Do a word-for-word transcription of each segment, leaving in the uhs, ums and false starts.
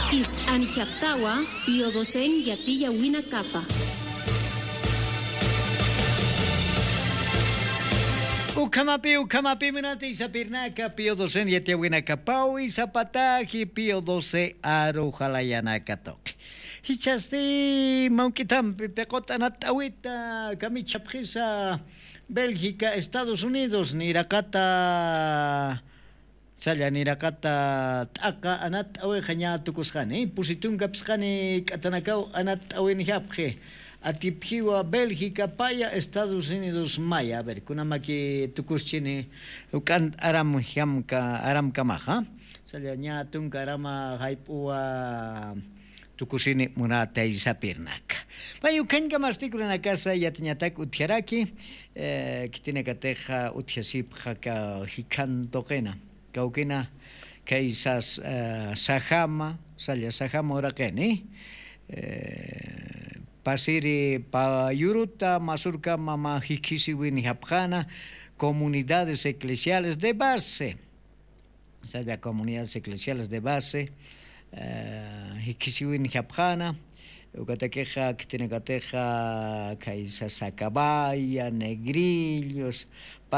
Ist Anihaptawa, Piodosen Yatilla Wina Kapa. Ukamapi, ukamapi, minati sapirnaka, Piodosen Yatilla Wina Kapau, y zapataji, Piodose Aro Jalayanaka Toque. Hichasti, Mauquitampi, Pecotanat Awita, Camichaprisa, Bélgica, Estados Unidos, Nirakata. Saya nirakata taka anat awe khanya tukuskani pusitung kapskani katanakau anat awe nihapje atiphiwa Bélgica paya Estados Unidos maya a ver kunamaki tukuschini ukan aram hiamka aram kamaha saya nya tunga arama haipua tukusini munata isapirnak bayu ken kamastikula na casa yatnyatak uthiaraki eh kitine kateja uthiasip khaka hikantokena Kaukina kaisas uh, Sahama, Salya Sahama Orakeni, eh, Pasiri pa Yuruta, Masurka Mama Hikisiwin Hapjana, comunidades eclesiales de base, Salya comunidades eclesiales de base, uh, Hikisiwin Hapjana, Ucatequeja, Ktinecateja, Kaisas Sacabaya, Negrillos,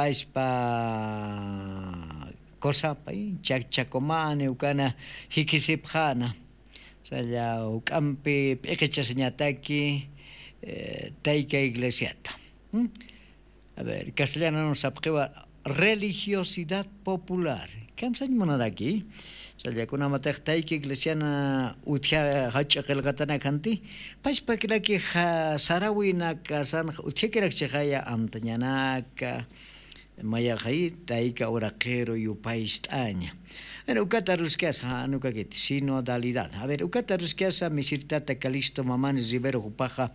Paispa. Cosa pai chachacomane ukana hikisipjana saya ukampi pekecha señataki eh, taika iglesiata ¿Mm? A ver castellano nos apjeva religiosidad popular ¿qué han sañado aquí? Saya kuna matek taika iglesiana utia hachaqelgatana kanti pais pakilaki sarawina kasan utia kirakchaya amtañanaka Maya Jai, Taika Oraquero y Upaistaña. Pero Ucatarusquias, Hanuka Git, sinodalidad. A ver, Ucatarusquias, Misirtata Calisto Mamanes Rivero Upaja,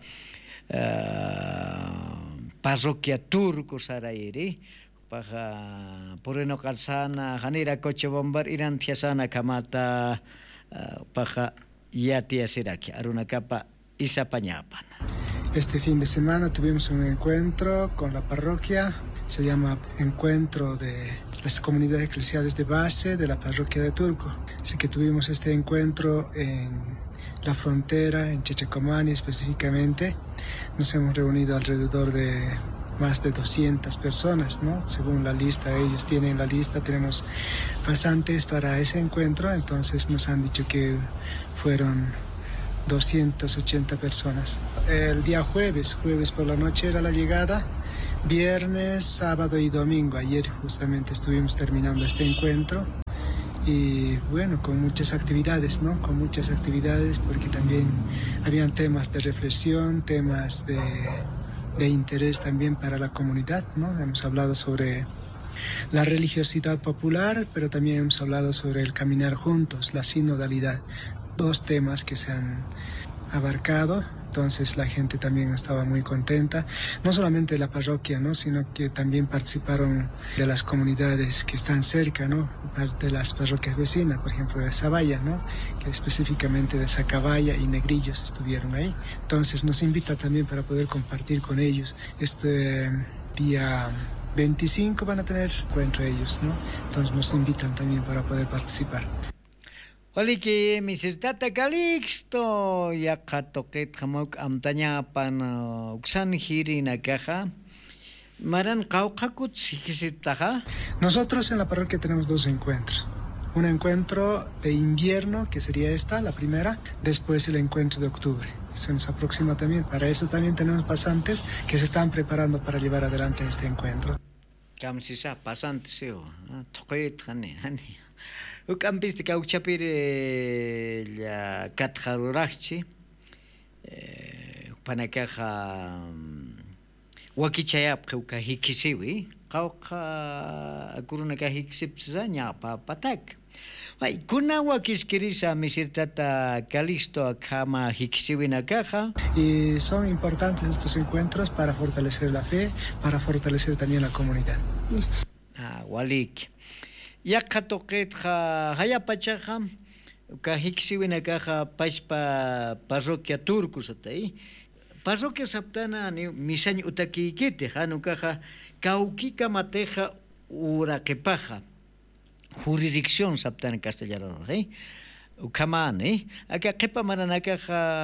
Parroquia Turco Sarairi, Upaja Poreno Calzana, Janira Coche Bombar, Iran Tiasana Kamata, Upaja Yatia Siraki, Aruna Capa Isapañapan. Este fin de semana tuvimos un encuentro con la parroquia. Se llama Encuentro de las Comunidades Eclesiales de Base de la Parroquia de Turco. Así que tuvimos este encuentro en la frontera, en Chechecomani específicamente. Nos hemos reunido alrededor de más de doscientas personas, ¿no? Según la lista, ellos tienen la lista, tenemos pasantes para ese encuentro, entonces nos han dicho que fueron doscientas ochenta personas. El día jueves, jueves por la noche era la llegada. Viernes, sábado y domingo. Ayer justamente estuvimos terminando este encuentro y bueno, con muchas actividades, ¿no? Con muchas actividades porque también habían temas de reflexión, temas de, de interés también para la comunidad, ¿no? Hemos hablado sobre la religiosidad popular, pero también hemos hablado sobre el caminar juntos, la sinodalidad. Dos temas que se han abarcado. Entonces la gente también estaba muy contenta, no solamente de la parroquia, ¿no? Sino que también participaron de las comunidades que están cerca, ¿no? De las parroquias vecinas, por ejemplo de Zabaya, ¿no? Que específicamente de Sacabaya y Negrillos estuvieron ahí. Entonces nos invita también para poder compartir con ellos. Este día veinticinco van a tener encuentro ellos, ¿no? Entonces nos invitan también para poder participar. Oliki misirtata Calixto ya katoket hamok amtanya pan uksan hiri na caja maran kaukakut sikisiptaja. Nosotros en la parroquia tenemos dos encuentros. Un encuentro de invierno, que sería esta, la primera, después el encuentro de octubre. Se nos aproxima también. Para eso también tenemos pasantes que se están preparando para llevar adelante este encuentro. Kamsisa pasantes yo, toquet hani hani. Ukampiste kauchapire la katjarurachi panakaja wakichayap kauka hikisiwi kauka kurunaka hiksipsa nyapa patak. Vai kuna wakiskirisa misirtata Calixto kama hikisiwi nakaja. Y son importantes estos encuentros para fortalecer la fe, para fortalecer también la comunidad. Ah, walik. Yakatoket ha hayapachaja ka hiksiwina kaja paispa parroquia turcos atay parroquia saptana ni misañ utakikite hanu kaja kaukika mateja urakepaja jurisdicción saptana castellano, ¿sí? ukamani aka qipa maranaka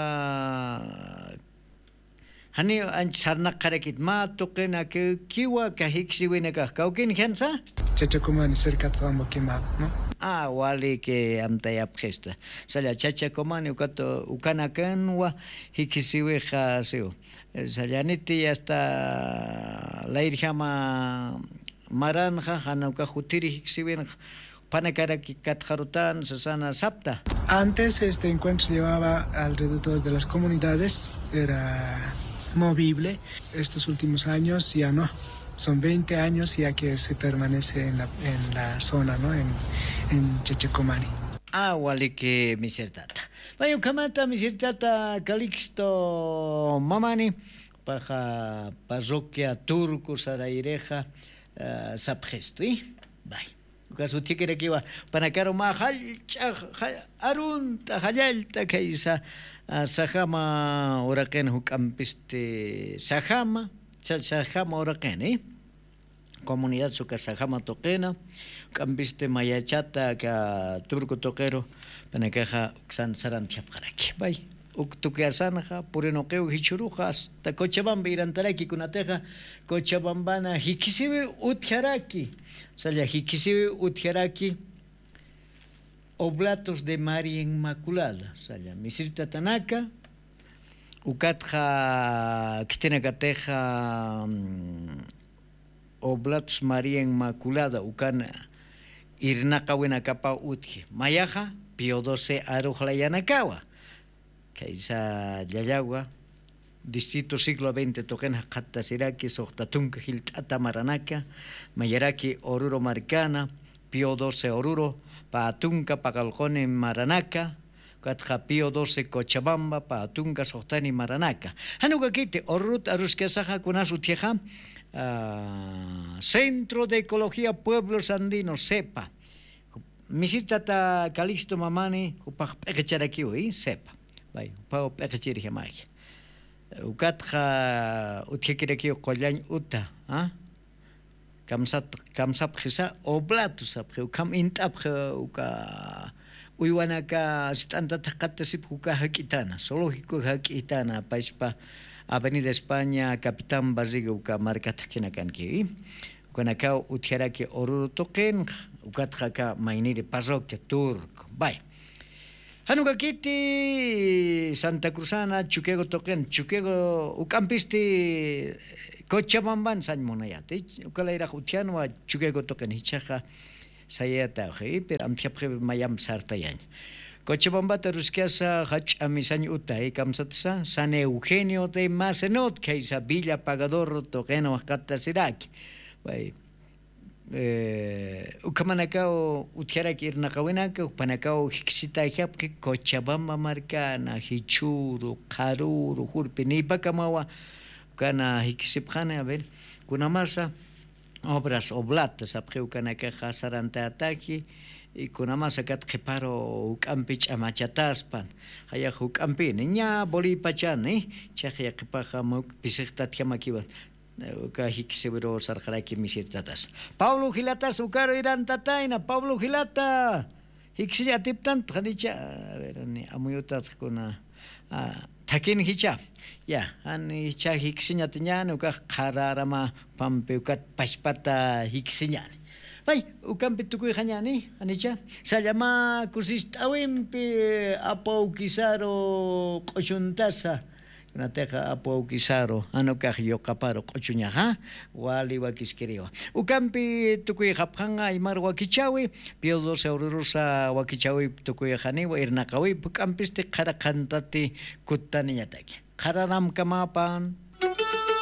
hani an sarna qarakit ma toqena que kiwa ka hiksiwina ka kaukin khansa Chachacomani, cerca de Tambo Quemado, ¿no? ah wali que amtaya presta sala Chachacomani ukato ukanakanwa hikisiwe khaseo salaniti hasta la irjama maranja hanauka jutiri hiksiwen panakaraki katjarutan sasana sapta. Antes este encuentro se llevaba alrededor de las comunidades, era movible. Estos últimos años ya no. Son veinte años ya que se permanece en la, en la zona, ¿no? En, en Chachacomani. Ah, wali que misertata. Vaya kamata misertata Calixto Mamani paja parroquia turco saraireja uh, sapgesto, ¿eh? Bye. Caso tikere que va para caro ma halcha arunta halalta kaisa sahama oraken hukampiste sahama sahama oraken eh comunidad suka sahama toqena kampiste mayachata ka turco toquero para caja san sarantia paraki bye uktukiasanaja purinoqeu hichuruja hasta Cochabamba irantaraki kunateja Cochabambana hikisiwe utjaraki salla hikisiwe utjaraki oblatos de María Inmaculada salla misirta tanaka ukatja kitenakateja oblatos María Inmaculada ukana irnaqawina kapa utji mayaja Pío doce arujlayanakawa Kaisa Yayagua, distrito siglo veinte, Toquena Catasiraki, Sohtatunca, Hiltata Maranaka, Mayaraki, Oruro Marcana, Pío doce Oruro, Paatunca, Pagalcone Maranaca, Catja Pío doce Cochabamba, Paatunca, Sohtani Maranaca. Hanugakite, Orut Arusquesaja, Kunasutieja, uh, Centro de Ecología Pueblos Andinos, SEPA. Misitata Calixto Mamani, Upacharakiwi, SEPA. Vai, pau pekachiri hamai. Ukatha utkireki qollan uta, ha? Kamsat kamsap khisa oblatu sap ukam intap uka uywanaka stanta taqatasip uka hakitana, zoológico hakitana paispa Avenida España Capitán Barriga uka markata kinakanki. Ukanaka utkireki oruro toqen ukatha ka mainire parroquia turco. Vai. Hanugakiti Santa Cruzana Chuquego toquen Chuquego ukampisti Cochabamban san monayate ukalaira jutiano Chuquego toquen hichaja sayata he pero amtiapre mayam sartayan Cochabamba tarusquiasa hach amisañ utai kamsatsa San Eugenio de Macenot kaisa Villa Pagador toqeno akata siraki vai eh ukamanakao utjaraki irnaqawinaka upanakao hiksita hiapki Cochabamba marcana hichuru qaruru hurpi nipakamawa kana hiksipkhana a ver kunamasa obras oblatas apqeu kanaka hasaranta ataki y kunamasa kat qiparo ukampi ch'amachataspan haya ukampi niña boli pachani chaqya qipaja pisqtat kamakiwa Kahikisebro sarjaraki misirtatas. Pablo Gilatas ukaro iran tataina Pablo Gilata. Hiksi atiptan khanicha verani amuyutat kuna takin hicha. Ya, ani hicha hiksinya tanyana uka qararama pampe ukat paspata hiksinya. Bai, ukampi tukui khanyani anicha. Sayama kusistawimpi apau kisaro qochuntasa. Nateja apo kisaro ano kahyo kaparo kochuñaja wali wakiskerio ukampi tukuy hapjanga imar wakichawi Pío doce Orurusa wakichawi tukuy hani wa irnaqawi ukampiste qara qantati kuttaniñataki qararam kamapan